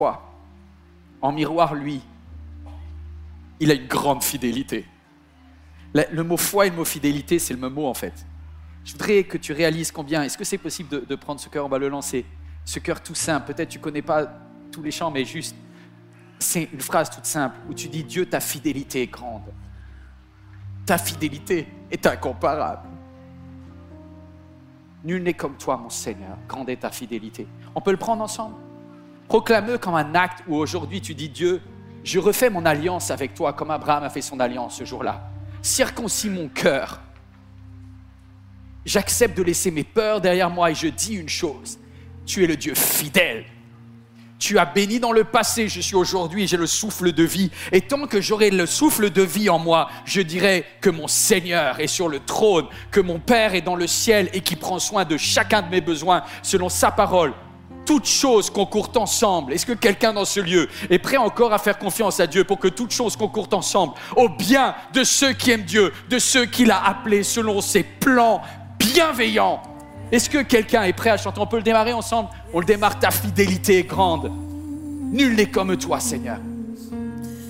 Quoi? En miroir, lui, il a une grande fidélité. Le mot foi et le mot fidélité, c'est le même mot en fait. Je voudrais que tu réalises combien, est-ce que c'est possible de prendre ce cœur, on va le lancer, ce cœur tout simple, peut-être tu ne connais pas tous les chants, mais juste, c'est une phrase toute simple où tu dis Dieu, ta fidélité est grande. Ta fidélité est incomparable. Nul n'est comme toi, mon Seigneur, grande est ta fidélité. On peut le prendre ensemble. Proclame-le comme un acte où aujourd'hui tu dis Dieu, je refais mon alliance avec toi comme Abraham a fait son alliance ce jour-là. Circoncis mon cœur. J'accepte de laisser mes peurs derrière moi et je dis une chose. Tu es le Dieu fidèle. Tu as béni dans le passé, je suis aujourd'hui, j'ai le souffle de vie. Et tant que j'aurai le souffle de vie en moi, je dirai que mon Seigneur est sur le trône, que mon Père est dans le ciel et qui prend soin de chacun de mes besoins selon sa parole. Toutes choses concourent ensemble. Est-ce que quelqu'un dans ce lieu est prêt encore à faire confiance à Dieu pour que toutes choses concourent ensemble au bien de ceux qui aiment Dieu, de ceux qu'il a appelés selon ses plans bienveillants? Est-ce que quelqu'un est prêt à chanter? On peut le démarrer ensemble? On le démarre, ta fidélité est grande. Nul n'est comme toi, Seigneur.